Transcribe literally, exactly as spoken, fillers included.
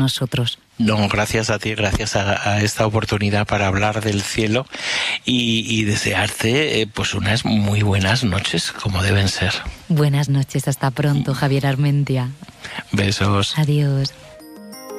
nosotros. No, gracias a ti, gracias a, a esta oportunidad para hablar del cielo y, y desearte eh, pues unas muy buenas noches, como deben ser. Buenas noches, hasta pronto, Javier Armentia. Besos. Adiós.